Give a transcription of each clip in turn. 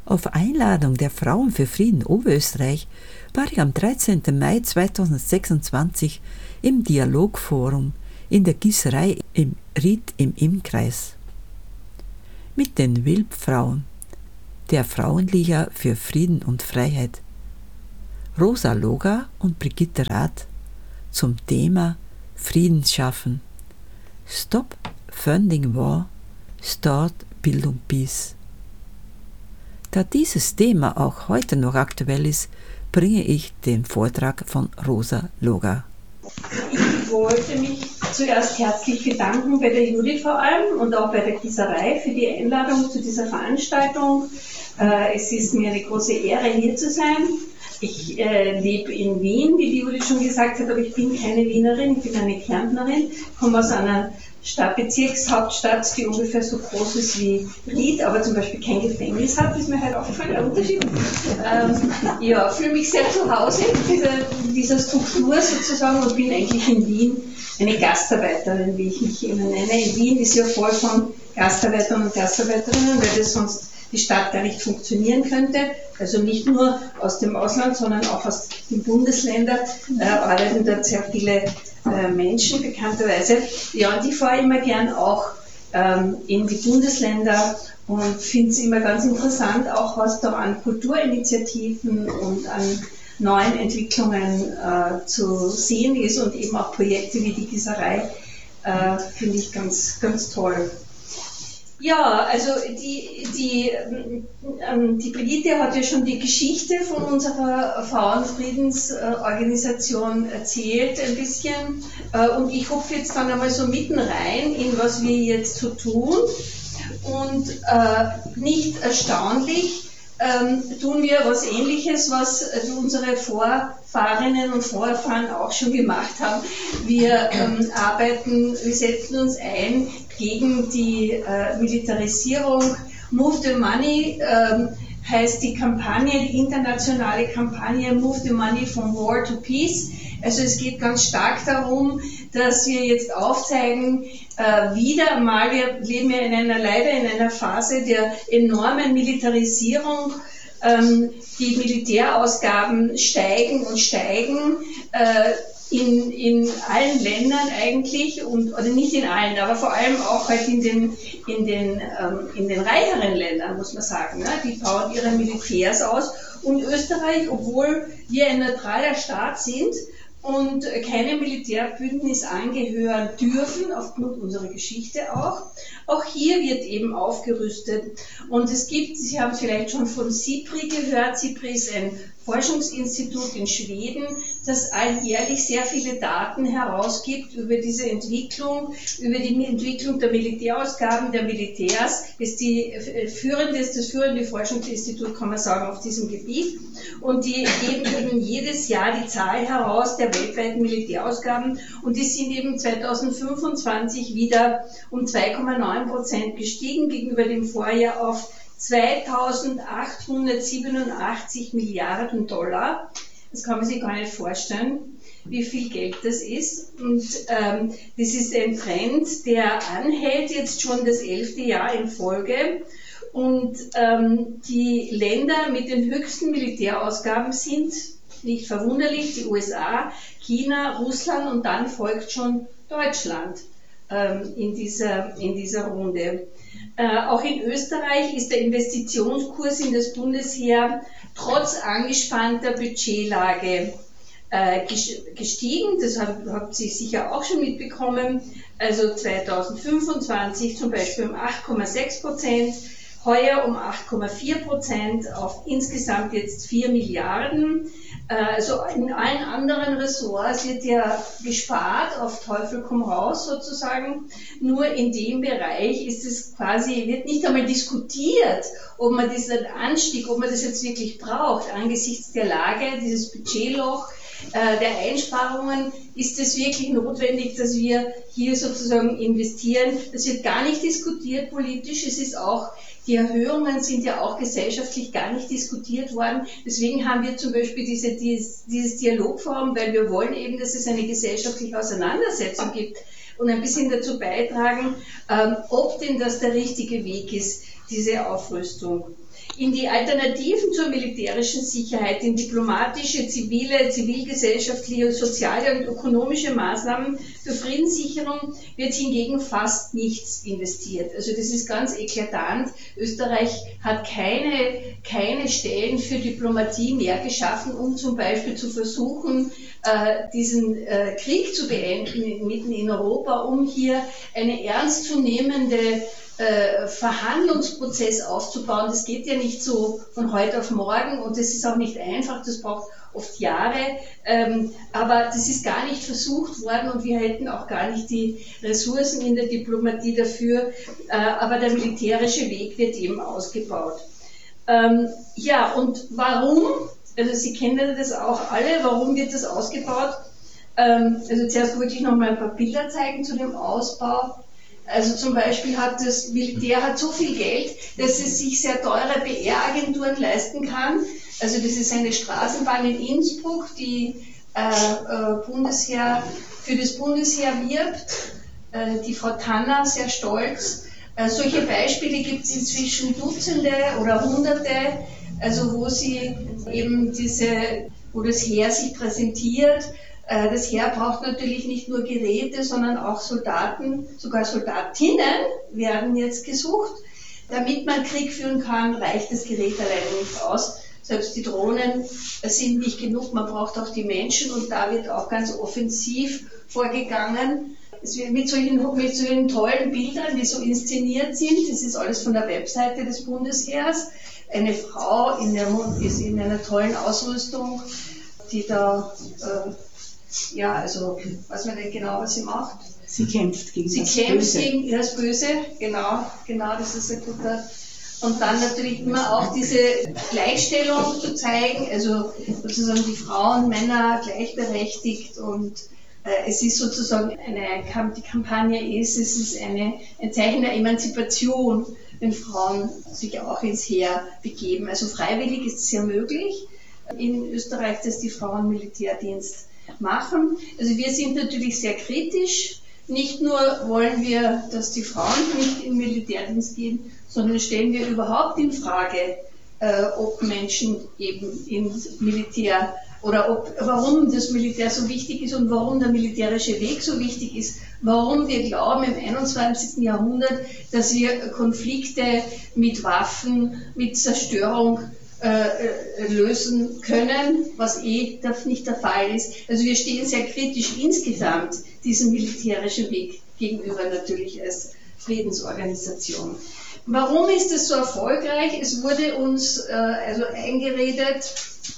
Auf Einladung der Frauen für Frieden Oberösterreich war ich am 13. Mai 2026 im Dialogforum in der Gießerei im Ried im Innkreis mit den Wilp-Frauen, der Frauenliga für Frieden und Freiheit, Rosa Loga und Brigitte Rath, zum Thema Frieden schaffen. Stop Funding War, Start Bildung Peace. Da dieses Thema auch heute noch aktuell ist, bringe ich den Vortrag von Rosa Loga. Ich wollte mich zuerst herzlich bedanken bei der Judith vor allem und auch bei der Gießerei für die Einladung zu dieser Veranstaltung. Es ist mir eine große Ehre, hier zu sein. Ich lebe in Wien, wie die Judith schon gesagt hat, aber ich bin keine Wienerin, ich bin eine Kärntnerin, komme aus einer Bezirkshauptstadt, die ungefähr so groß ist wie Ried, aber zum Beispiel kein Gefängnis hat, ist mir halt aufgefallen, der Unterschied. Ja, fühle mich sehr zu Hause in dieser Struktur sozusagen und bin eigentlich in Wien eine Gastarbeiterin, wie ich mich immer nenne. In Wien ist ja voll von Gastarbeitern und Gastarbeiterinnen, weil das sonst die Stadt gar nicht funktionieren könnte. Also nicht nur aus dem Ausland, sondern auch aus den Bundesländern arbeiten dort sehr viele Menschen bekannterweise. Ja, und ich fahre immer gern auch in die Bundesländer und finde es immer ganz interessant, auch was da an Kulturinitiativen und an neuen Entwicklungen zu sehen ist und eben auch Projekte wie die Gießerei finde ich ganz, ganz toll. Ja, also die Brigitte hat ja schon die Geschichte von unserer Frauenfriedensorganisation erzählt ein bisschen und ich hopfe jetzt dann einmal so mitten rein in was wir jetzt so tun und nicht erstaunlich tun wir was Ähnliches, was unsere Vorfahrinnen und Vorfahren auch schon gemacht haben. Wir setzen uns ein gegen die Militarisierung. Move the Money heißt die Kampagne, die internationale Kampagne Move the Money from War to Peace. Also es geht ganz stark darum, dass wir jetzt aufzeigen, wieder einmal, wir leben ja leider in einer Phase der enormen Militarisierung. Die Militärausgaben steigen und steigen. In allen Ländern eigentlich, oder nicht in allen, aber vor allem auch halt in den reicheren Ländern, muss man sagen. Ne? Die bauen ihre Militärs aus. Und Österreich, obwohl wir ein neutraler Staat sind und keinem Militärbündnis angehören dürfen, aufgrund unserer Geschichte auch hier wird eben aufgerüstet. Und es gibt, Sie haben vielleicht schon von SIPRI gehört, SIPRI ist ein Forschungsinstitut in Schweden, das alljährlich sehr viele Daten herausgibt über diese Entwicklung, über die Entwicklung der Militärausgaben der Militärs, ist das führende Forschungsinstitut, kann man sagen, auf diesem Gebiet. Und die geben eben jedes Jahr die Zahl heraus der weltweiten Militärausgaben und die sind eben 2025 wieder um 2,9% gestiegen gegenüber dem Vorjahr auf 2.887 Milliarden Dollar. Das kann man sich gar nicht vorstellen, wie viel Geld das ist. Und das ist ein Trend, der anhält jetzt schon das 11. Jahr in Folge. Und die Länder mit den höchsten Militärausgaben sind, nicht verwunderlich, die USA, China, Russland und dann folgt schon Deutschland in dieser Runde. Auch in Österreich ist der Investitionskurs in das Bundesheer trotz angespannter Budgetlage gestiegen. Das habt ihr sicher auch schon mitbekommen. Also 2025 zum Beispiel um 8,6%, heuer um 8,4% auf insgesamt jetzt 4 Milliarden. Also in allen anderen Ressorts wird ja gespart, auf Teufel komm raus sozusagen. Nur in dem Bereich ist es quasi, wird nicht einmal diskutiert, ob man diesen Anstieg, ob man das jetzt wirklich braucht, angesichts der Lage, dieses Budgetloch, der Einsparungen, ist es wirklich notwendig, dass wir hier sozusagen investieren. Das wird gar nicht diskutiert politisch, es ist auch die Erhöhungen sind ja auch gesellschaftlich gar nicht diskutiert worden. Deswegen haben wir zum Beispiel dieses Dialogforum, weil wir wollen eben, dass es eine gesellschaftliche Auseinandersetzung gibt und ein bisschen dazu beitragen, ob denn das der richtige Weg ist, diese Aufrüstung. In die Alternativen zur militärischen Sicherheit, in diplomatische, zivile, zivilgesellschaftliche, soziale und ökonomische Maßnahmen für Friedenssicherung wird hingegen fast nichts investiert. Also das ist ganz eklatant. Österreich hat keine Stellen für Diplomatie mehr geschaffen, um zum Beispiel zu versuchen, diesen Krieg zu beenden mitten in Europa, um hier eine ernstzunehmende Verhandlungsprozess aufzubauen. Das geht ja nicht so von heute auf morgen und das ist auch nicht einfach, das braucht oft Jahre, aber das ist gar nicht versucht worden und wir hätten auch gar nicht die Ressourcen in der Diplomatie dafür, aber der militärische Weg wird eben ausgebaut. Ja, und warum? Also Sie kennen das auch alle, warum wird das ausgebaut? Also zuerst wollte ich noch mal ein paar Bilder zeigen zu dem Ausbau. Also zum Beispiel hat das Militär so viel Geld, dass es sich sehr teure PR-Agenturen leisten kann. Also das ist eine Straßenbahn in Innsbruck, die für das Bundesheer wirbt. Die Frau Tanner, sehr stolz. Solche Beispiele gibt es inzwischen Dutzende oder Hunderte, also wo sie eben wo das Heer sich präsentiert. Das Heer braucht natürlich nicht nur Geräte, sondern auch Soldaten, sogar Soldatinnen werden jetzt gesucht. Damit man Krieg führen kann, reicht das Gerät alleine nicht aus. Selbst die Drohnen sind nicht genug, man braucht auch die Menschen und da wird auch ganz offensiv vorgegangen. Mit solchen tollen Bildern, die so inszeniert sind, das ist alles von der Webseite des Bundesheers. Eine Frau ist in einer tollen Ausrüstung, die da ja, also weiß man nicht genau, was sie macht. Sie kämpft gegen das Böse, genau, das ist ein guter. Und dann natürlich immer auch diese Gleichstellung zu zeigen, also sozusagen die Frauen, Männer gleichberechtigt und es ist sozusagen die Kampagne es ist ein Zeichen der Emanzipation, wenn Frauen sich auch ins Heer begeben. Also freiwillig ist es ja möglich in Österreich, dass die Frauen Militärdienst machen. Also wir sind natürlich sehr kritisch. Nicht nur wollen wir, dass die Frauen nicht in den Militärdienst gehen, sondern stellen wir überhaupt in Frage, ob Menschen eben ins Militär oder warum das Militär so wichtig ist und warum der militärische Weg so wichtig ist, warum wir glauben im 21. Jahrhundert, dass wir Konflikte mit Waffen, mit Zerstörung lösen können, was nicht der Fall ist. Also wir stehen sehr kritisch insgesamt diesem militärischen Weg gegenüber natürlich als Friedensorganisation. Warum ist es so erfolgreich? Es wurde uns eingeredet,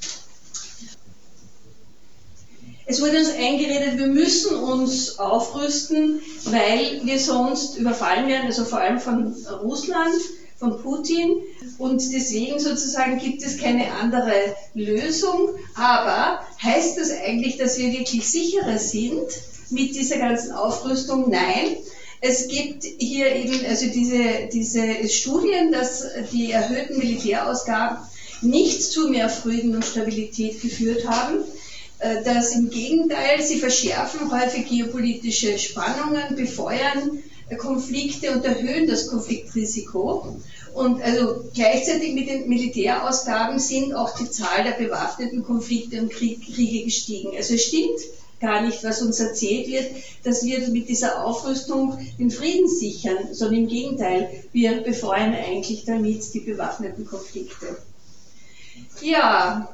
wir müssen uns aufrüsten, weil wir sonst überfallen werden, also vor allem von Russland, von Putin, und deswegen sozusagen gibt es keine andere Lösung. Aber heißt das eigentlich, dass wir wirklich sicherer sind mit dieser ganzen Aufrüstung? Nein. Es gibt hier eben also diese Studien, dass die erhöhten Militärausgaben nicht zu mehr Frieden und Stabilität geführt haben. Dass im Gegenteil, sie verschärfen häufig geopolitische Spannungen, befeuern Konflikte und erhöhen das Konfliktrisiko. Und also gleichzeitig mit den Militärausgaben sind auch die Zahl der bewaffneten Konflikte und Kriege gestiegen. Also es stimmt gar nicht, was uns erzählt wird, dass wir mit dieser Aufrüstung den Frieden sichern, sondern im Gegenteil, wir befeuern eigentlich damit die bewaffneten Konflikte. Ja,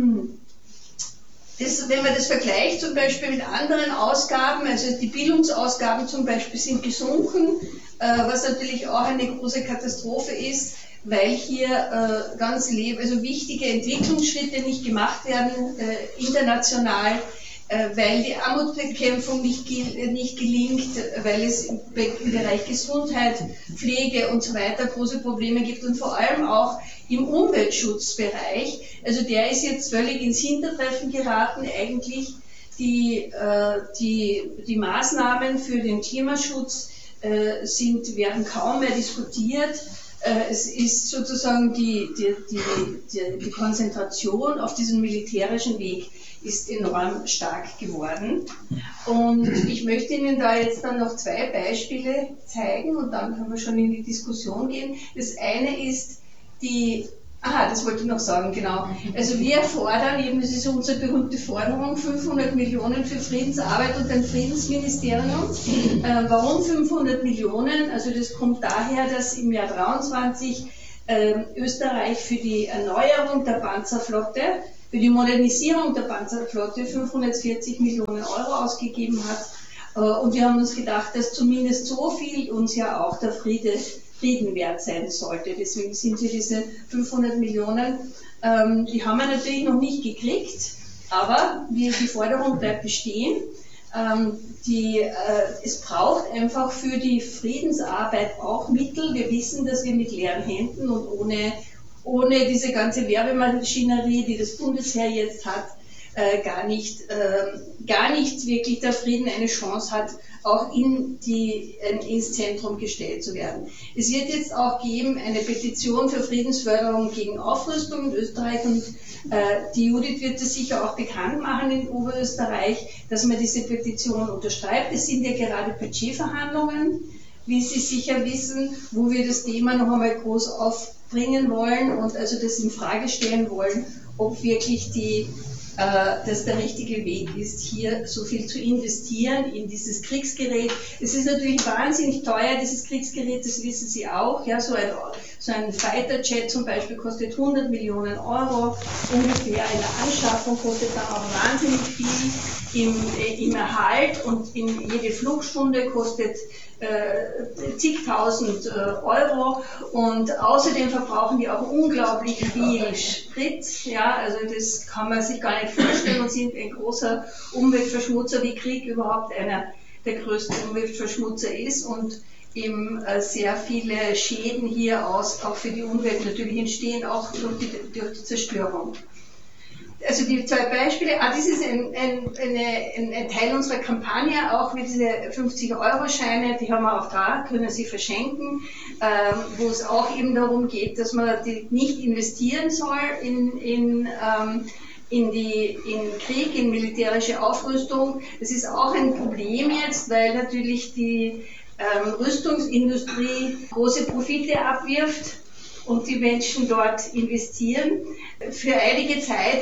wenn man das vergleicht zum Beispiel mit anderen Ausgaben, also die Bildungsausgaben zum Beispiel sind gesunken, was natürlich auch eine große Katastrophe ist, weil hier also wichtige Entwicklungsschritte nicht gemacht werden international, weil die Armutsbekämpfung nicht gelingt, weil es im Bereich Gesundheit, Pflege und so weiter große Probleme gibt und vor allem auch im Umweltschutzbereich. Also der ist jetzt völlig ins Hintertreffen geraten. Eigentlich die Maßnahmen für den Klimaschutz werden kaum mehr diskutiert. es ist sozusagen die Konzentration auf diesen militärischen Weg ist enorm stark geworden. Und ich möchte Ihnen da jetzt dann noch 2 Beispiele zeigen und dann können wir schon in die Diskussion gehen. Das eine ist das wollte ich noch sagen, genau. Also wir fordern eben, das ist unsere berühmte Forderung, 500 Millionen für Friedensarbeit und ein Friedensministerium. Warum 500 Millionen? Also das kommt daher, dass im Jahr 23 Österreich für die Erneuerung der Panzerflotte, für die Modernisierung der Panzerflotte 540 Millionen Euro ausgegeben hat. Und wir haben uns gedacht, dass zumindest so viel uns ja auch der Frieden wert sein sollte. Deswegen sind hier diese 500 Millionen, die haben wir natürlich noch nicht gekriegt, aber die Forderung bleibt bestehen. Es braucht einfach für die Friedensarbeit auch Mittel. Wir wissen, dass wir mit leeren Händen und ohne diese ganze Werbemaschinerie, die das Bundesheer jetzt hat, gar nicht wirklich der Frieden eine Chance hat, auch ins Zentrum gestellt zu werden. Es wird jetzt auch geben eine Petition für Friedensförderung gegen Aufrüstung in Österreich und die Judith wird es sicher auch bekannt machen in Oberösterreich, dass man diese Petition unterschreibt. Es sind ja gerade Budgetverhandlungen, wie Sie sicher wissen, wo wir das Thema noch einmal groß aufbringen wollen und also das in Frage stellen wollen, ob wirklich dass der richtige Weg ist, hier so viel zu investieren in dieses Kriegsgerät. Es ist natürlich wahnsinnig teuer, dieses Kriegsgerät, das wissen Sie auch. Ja, so ein Fighter-Jet zum Beispiel kostet 100 Millionen Euro ungefähr. In der Anschaffung kostet dann auch wahnsinnig viel im Erhalt und jede Flugstunde kostet zigtausend Euro und außerdem verbrauchen die auch unglaublich viel Sprit, ja, also das kann man sich gar nicht vorstellen und sind ein großer Umweltverschmutzer, wie Krieg überhaupt einer der größten Umweltverschmutzer ist und eben sehr viele Schäden hier auch für die Umwelt natürlich entstehen, auch durch die Zerstörung. Also die 2 Beispiele, das ist ein Teil unserer Kampagne, auch wie diese 50-Euro-Scheine, die haben wir auch da, können Sie verschenken, wo es auch eben darum geht, dass man die nicht investieren soll in Krieg, in militärische Aufrüstung. Das ist auch ein Problem jetzt, weil natürlich die Rüstungsindustrie große Profite abwirft und die Menschen dort investieren. Für einige Zeit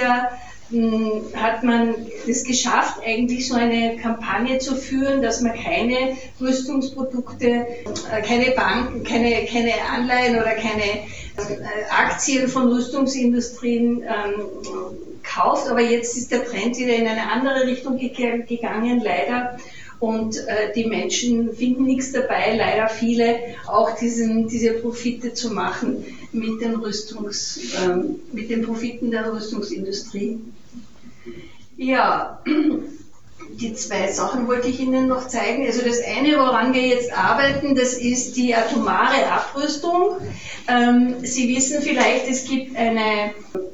hat man es geschafft, eigentlich so eine Kampagne zu führen, dass man keine Rüstungsprodukte, keine Banken, keine Anleihen oder keine Aktien von Rüstungsindustrien kauft. Aber jetzt ist der Trend wieder in eine andere Richtung gegangen, leider. Und die Menschen finden nichts dabei, leider viele, auch diese Profite zu machen mit den Profiten der Rüstungsindustrie. Ja, die 2 Sachen wollte ich Ihnen noch zeigen. Also das eine, woran wir jetzt arbeiten, das ist die atomare Abrüstung. Sie wissen vielleicht, es gibt einen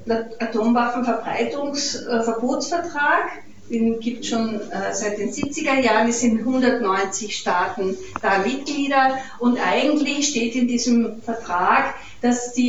Atomwaffenverbreitungsverbotsvertrag. Den gibt es schon seit den 70er Jahren. Es sind 190 Staaten da Mitglieder und eigentlich steht in diesem Vertrag, dass die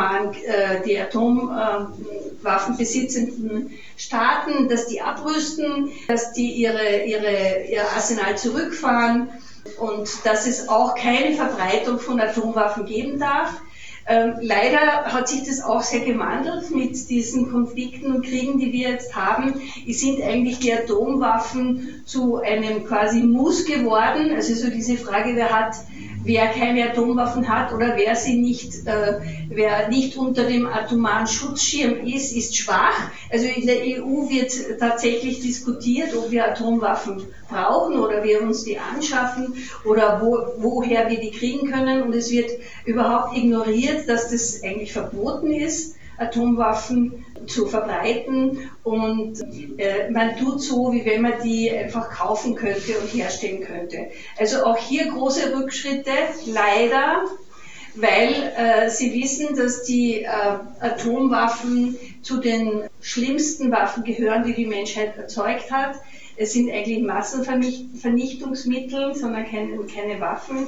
Atomwaffen besitzenden Staaten, dass die abrüsten, dass die ihr Arsenal zurückfahren und dass es auch keine Verbreitung von Atomwaffen geben darf. Leider hat sich das auch sehr gewandelt mit diesen Konflikten und Kriegen, die wir jetzt haben. Es sind eigentlich die Atomwaffen zu einem quasi Muss geworden. Also so diese Frage, wer keine Atomwaffen hat oder wer nicht unter dem atomaren Schutzschirm ist schwach. Also in der EU wird tatsächlich diskutiert, ob wir Atomwaffen brauchen oder wir uns die anschaffen oder woher wir die kriegen können. Und es wird überhaupt ignoriert, dass das eigentlich verboten ist, Atomwaffen zu verbreiten und man tut so, wie wenn man die einfach kaufen könnte und herstellen könnte. Also auch hier große Rückschritte, leider, weil Sie wissen, dass die Atomwaffen zu den schlimmsten Waffen gehören, die die Menschheit erzeugt hat. Es sind eigentlich Massenvernichtungsmittel, sondern keine Waffen.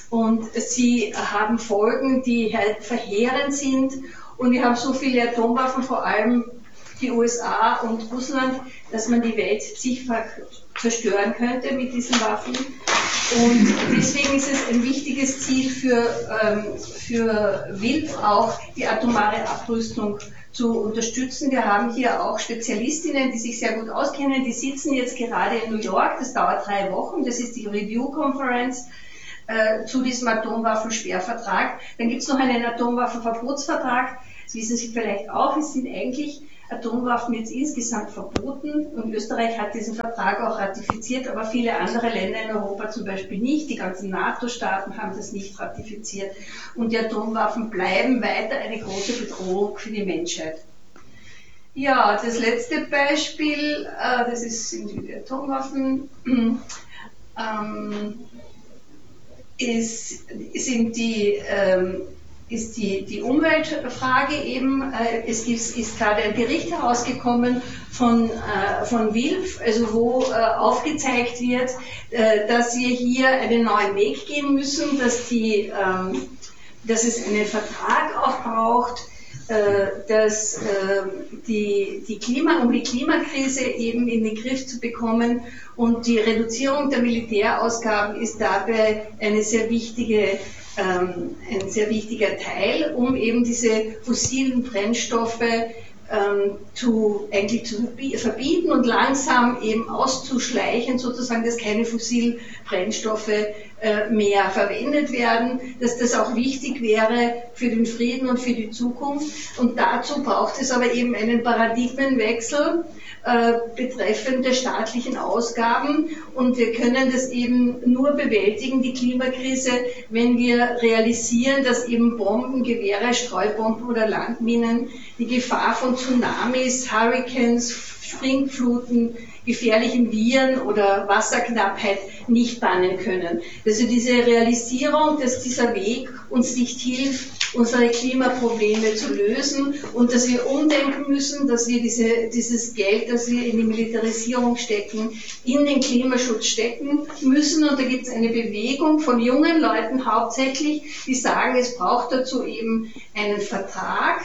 Und sie haben Folgen, die halt verheerend sind. Und wir haben so viele Atomwaffen, vor allem die USA und Russland, dass man die Welt zigfach zerstören könnte mit diesen Waffen. Und deswegen ist es ein wichtiges Ziel für WILPF auch, die atomare Abrüstung zu unterstützen. Wir haben hier auch Spezialistinnen, die sich sehr gut auskennen. Die sitzen jetzt gerade in New York. Das dauert 3 Wochen. Das ist die Review-Conference zu diesem Atomwaffensperrvertrag. Dann gibt es noch einen Atomwaffenverbotsvertrag. Das wissen Sie vielleicht auch. Es sind eigentlich Atomwaffen jetzt insgesamt verboten und Österreich hat diesen Vertrag auch ratifiziert, aber viele andere Länder in Europa zum Beispiel nicht. Die ganzen NATO-Staaten haben das nicht ratifiziert und die Atomwaffen bleiben weiter eine große Bedrohung für die Menschheit. Ja, das letzte Beispiel, sind die Atomwaffen, ist die Umweltfrage eben. Es ist gerade ein Bericht herausgekommen von WILPF, also wo aufgezeigt wird, dass wir hier einen neuen Weg gehen müssen, dass es einen Vertrag auch braucht, dass um die Klimakrise eben in den Griff zu bekommen und die Reduzierung der Militärausgaben ist dabei ein sehr wichtiger Teil, um eben diese fossilen Brennstoffe zu verbieten und langsam eben auszuschleichen, sozusagen, dass keine fossilen Brennstoffe mehr verwendet werden, dass das auch wichtig wäre für den Frieden und für die Zukunft. Und dazu braucht es aber eben einen Paradigmenwechsel betreffend der staatlichen Ausgaben. Und wir können das eben nur bewältigen, die Klimakrise, wenn wir realisieren, dass eben Bomben, Gewehre, Streubomben oder Landminen die Gefahr von Tsunamis, Hurricanes, Springfluten, gefährlichen Viren oder Wasserknappheit nicht bannen können. Also diese Realisierung, dass dieser Weg uns nicht hilft, unsere Klimaprobleme zu lösen und dass wir umdenken müssen, dass wir dieses Geld, das wir in die Militarisierung stecken, in den Klimaschutz stecken müssen. Und da gibt es eine Bewegung von jungen Leuten hauptsächlich, die sagen, es braucht dazu eben einen Vertrag,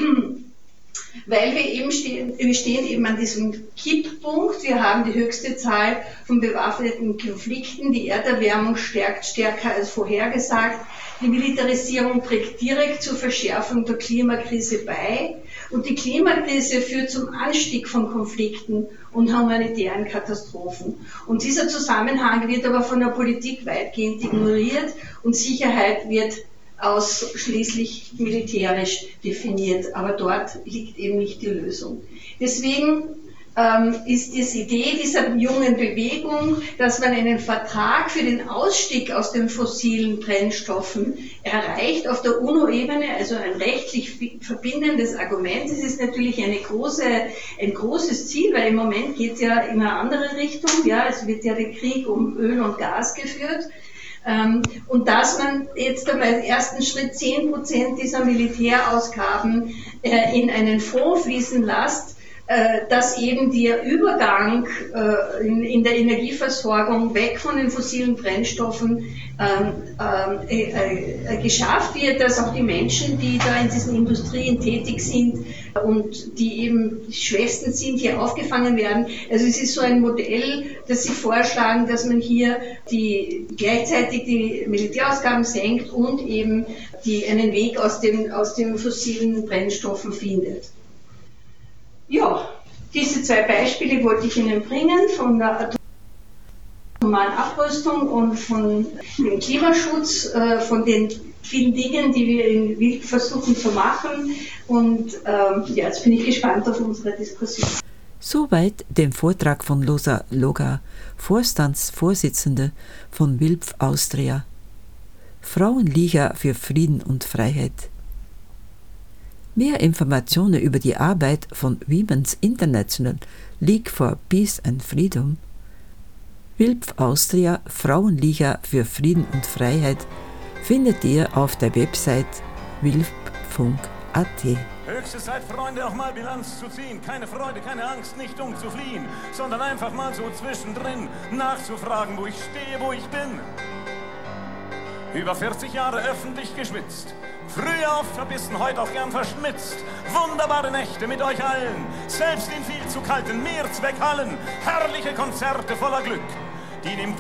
weil wir stehen eben an diesem Kipppunkt. Wir haben die höchste Zahl von bewaffneten Konflikten. Die Erderwärmung steigt stärker als vorhergesagt. Die Militarisierung trägt direkt zur Verschärfung der Klimakrise bei. Und die Klimakrise führt zum Anstieg von Konflikten und humanitären Katastrophen. Und dieser Zusammenhang wird aber von der Politik weitgehend ignoriert und Sicherheit wird ausschließlich militärisch definiert, aber dort liegt eben nicht die Lösung. Deswegen ist die Idee dieser jungen Bewegung, dass man einen Vertrag für den Ausstieg aus den fossilen Brennstoffen erreicht auf der UNO-Ebene, also ein rechtlich verbindendes Argument. Das ist natürlich ein großes Ziel, weil im Moment geht es ja in eine andere Richtung. Ja, es wird ja der Krieg um Öl und Gas geführt. Und dass man jetzt einmal im ersten Schritt 10% dieser Militärausgaben in einen Fonds fließen lässt, dass eben der Übergang in der Energieversorgung weg von den fossilen Brennstoffen geschafft wird, dass auch die Menschen, die da in diesen Industrien tätig sind und die eben die Schwächsten sind, hier aufgefangen werden. Also es ist so ein Modell, das Sie vorschlagen, dass man hier gleichzeitig die Militärausgaben senkt und eben einen Weg aus den fossilen Brennstoffen findet. Ja, diese 2 Beispiele wollte ich Ihnen bringen von der atomaren Abrüstung und von dem Klimaschutz, von den vielen Dingen, die wir in WILPF versuchen zu machen. Und jetzt bin ich gespannt auf unsere Diskussion. Soweit den Vortrag von Rosa Loga, Vorstandsvorsitzende von WILPF Austria. Frauenliga für Frieden und Freiheit. Mehr Informationen über die Arbeit von Women's International League for Peace and Freedom, WILPF Austria Frauenliga für Frieden und Freiheit, findet ihr auf der Website wilpf.at. Höchste Zeit, Freunde, auch mal Bilanz zu ziehen. Keine Freude, keine Angst, nicht um zu fliehen, sondern einfach mal so zwischendrin nachzufragen, wo ich stehe, wo ich bin. Über 40 Jahre öffentlich geschwitzt. Früher oft verbissen, heute auch gern verschmitzt. Wunderbare Nächte mit euch allen. Selbst in viel zu kalten Mehrzweckhallen. Herrliche Konzerte voller Glück. Die dem